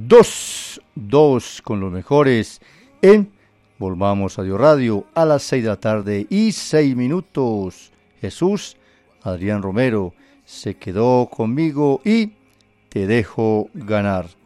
2 con los mejores en Volvamos a Dios Radio a las 6 de la tarde y 6 minutos. Jesús Adrián Romero se quedó conmigo y te dejo ganar.